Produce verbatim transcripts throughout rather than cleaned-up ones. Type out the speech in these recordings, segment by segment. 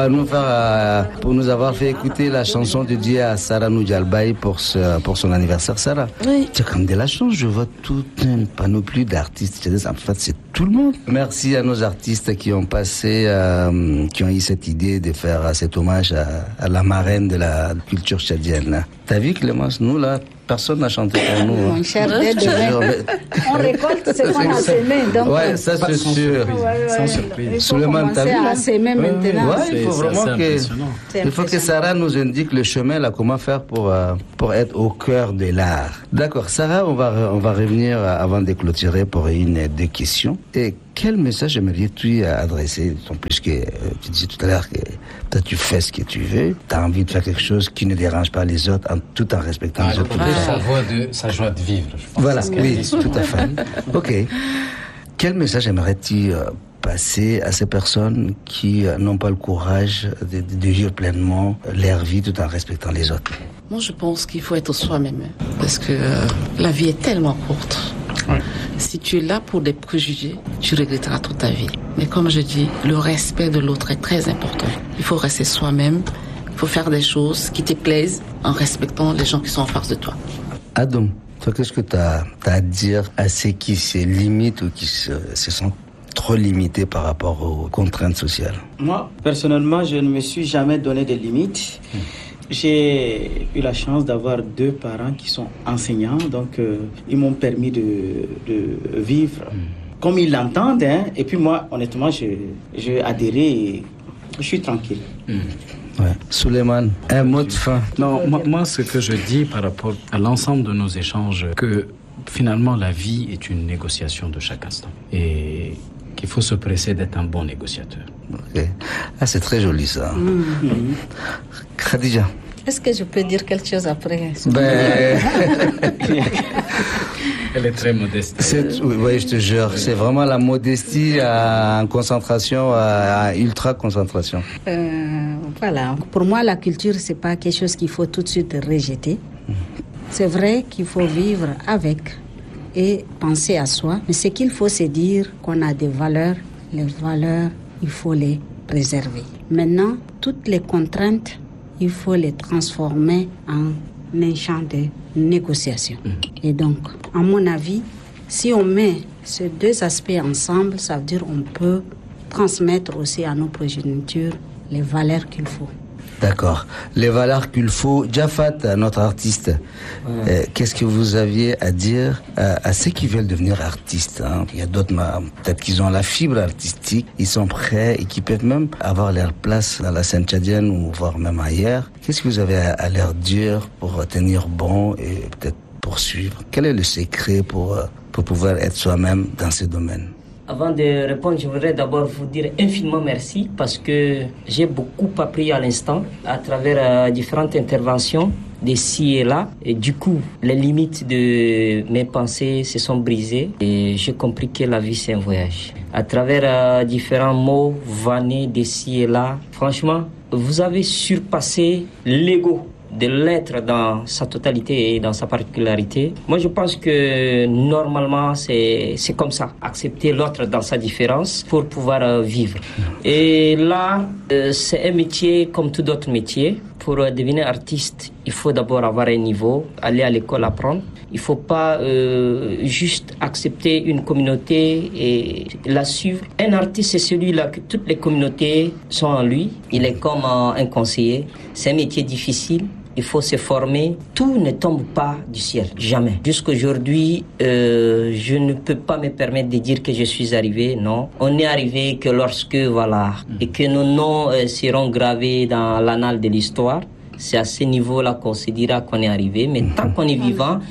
nous faire, euh, pour nous avoir fait écouter la chanson dédiée à Sarah Noudialbaye pour, ce, pour son anniversaire. Sarah, oui. Tu as comme de la chance, je vois toute une panoplie d'artistes. En fait, c'est tout le monde. Merci à nos artistes qui ont passé, euh, qui ont eu cette idée de faire cet hommage à, à la marraine de la culture tchadienne. T'as vu, Clémence, nous là, personne n'a chanté pour nous. Mon hein. cher, dès demain, on récolte ce qu'on a semé. Donc, ouais, ça c'est sûr. Ouais, ouais, Sans ouais. surprise. Il faut Souleymane, t'as vu, commencer là à s'aimer maintenant. Ouais, il faut C'est- vraiment c'est que, impressionnant. C'est il faut que impressionnant. Sarah nous indique le chemin là, comment faire pour euh, pour être au cœur de l'art. D'accord, Sarah, on va on va revenir euh, avant de clôturer pour une deux questions. Et quel message aimerais-tu adresser, puisque euh, tu disais tout à l'heure que toi tu fais ce que tu veux, tu as envie de faire quelque chose qui ne dérange pas les autres, en, tout en respectant Ah, les autres. ah, sa, joie de, sa joie de vivre, je pense. Voilà, C'est ce qu'elle oui, dit souvent. tout à fait. Ok. Quel message aimerais-tu euh, passer à ces personnes qui euh, n'ont pas le courage de, de, de vivre pleinement leur vie tout en respectant les autres? Moi, je pense qu'il faut être soi-même. Parce que euh, la vie est tellement courte. Ouais. Si tu es là pour des préjugés, tu regretteras toute ta vie. Mais comme je dis, le respect de l'autre est très important. Il faut rester soi-même. Il faut faire des choses qui te plaisent en respectant les gens qui sont en face de toi. Adam, toi, qu'est-ce que tu as à dire à ceux qui se limitent ou qui se, se sentent trop limités par rapport aux contraintes sociales? Moi, personnellement, je ne me suis jamais donné de limites. Mmh. J'ai eu la chance d'avoir deux parents qui sont enseignants, donc euh, ils m'ont permis de, de vivre mmh. comme ils l'entendent. Hein, et puis moi, honnêtement, j'ai adhéré et je suis tranquille. Mmh. Ouais. Souleymane, un mot de fin. Non, moi, moi, ce que je dis par rapport à l'ensemble de nos échanges, que finalement la vie est une négociation de chaque instant. Et qu'il faut se presser d'être un bon négociateur. Ok. Ah, c'est très joli ça. Mmh. Khadija. Est-ce que je peux dire quelque chose après? Ben... Elle est très modeste. C'est, oui, oui, je te jure, c'est vraiment la modestie à, en concentration, à, à ultra concentration. Euh, voilà. Pour moi, la culture, c'est pas quelque chose qu'il faut tout de suite rejeter. Mmh. C'est vrai qu'il faut vivre avec et penser à soi, mais ce qu'il faut, c'est dire qu'on a des valeurs. Les valeurs, il faut les préserver. Maintenant, toutes les contraintes, il faut les transformer en un champ de négociation. Mmh. Et donc, à mon avis, si on met ces deux aspects ensemble, ça veut dire qu'on peut transmettre aussi à nos progénitures les valeurs qu'il faut. D'accord. Les valeurs qu'il faut. Jafat, notre artiste, ouais. euh, qu'est-ce que vous aviez à dire à, à ceux qui veulent devenir artistes, hein? Il y a d'autres, peut-être qu'ils ont la fibre artistique, ils sont prêts et qui peuvent même avoir leur place dans la scène tchadienne ou voire même ailleurs. Qu'est-ce que vous avez à, à leur dire pour tenir bon et peut-être poursuivre? Quel est le secret pour, pour pouvoir être soi-même dans ce domaine? Avant de répondre, je voudrais d'abord vous dire infiniment merci parce que j'ai beaucoup appris à l'instant à travers euh, différentes interventions d'ici et là. Et du coup, les limites de mes pensées se sont brisées et j'ai compris que la vie, c'est un voyage. À travers euh, différents mots vannés d'ici et là, franchement, vous avez surpassé l'ego de l'être dans sa totalité et dans sa particularité. Moi, je pense que normalement, c'est, c'est comme ça. Accepter l'autre dans sa différence pour pouvoir euh, vivre. Et là, euh, c'est un métier comme tout autre métier. Pour euh, devenir artiste, il faut d'abord avoir un niveau, aller à l'école apprendre. Il ne faut pas euh, juste accepter une communauté et la suivre. Un artiste, c'est celui-là que toutes les communautés sont en lui. Il est comme euh, un conseiller. C'est un métier difficile. Il faut se former. Tout ne tombe pas du ciel, jamais. Jusqu'aujourd'hui, euh, je ne peux pas me permettre de dire que je suis arrivé, non. On n'est arrivé que lorsque, voilà, et que nos noms euh, seront gravés dans l'annale de l'histoire. C'est à ce niveau-là qu'on se dira qu'on est arrivé. Mais tant qu'on est vivant,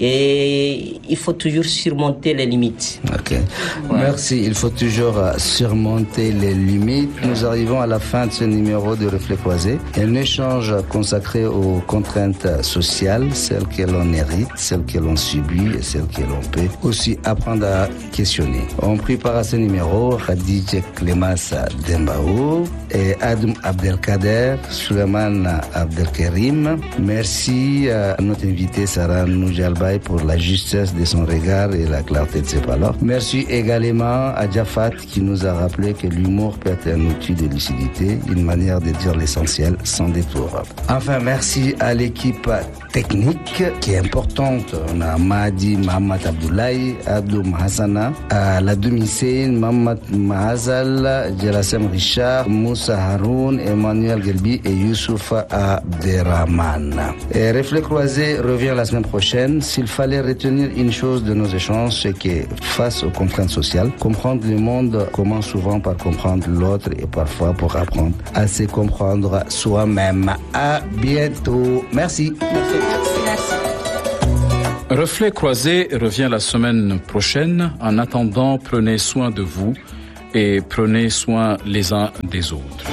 et il faut toujours surmonter les limites. Ok. Ouais. Merci. Il faut toujours surmonter les limites. Nous arrivons à la fin de ce numéro de Reflet Croisé. Un échange consacré aux contraintes sociales, celles que l'on hérite, celles que l'on subit et celles que l'on peut aussi apprendre à questionner. On prépare à ce numéro Khadija Clémence Dembao et Adam Abdelkader, Souleymane Abdelkader Abdelkerim. Merci à notre invité Sarah Noujalbaï pour la justesse de son regard et la clarté de ses paroles. Merci également à Jafat qui nous a rappelé que l'humour peut être un outil de lucidité, une manière de dire l'essentiel sans détour. Enfin, merci à l'équipe technique qui est importante. On a Mahdi Mohamed Abdoulaye, Abdou Hassana, à la demi-scène, Mohamed Mahazal, Jelassem Richard, Moussa Haroun, Emmanuel Gelbi et Youssouf Abderrahman. Et Reflet Croisé revient la semaine prochaine. S'il fallait retenir une chose de nos échanges, c'est que face aux contraintes sociales, comprendre le monde commence souvent par comprendre l'autre et parfois pour apprendre à se comprendre soi-même. À bientôt. Merci. Merci. Reflet Croisé revient la semaine prochaine. En attendant, prenez soin de vous et prenez soin les uns des autres.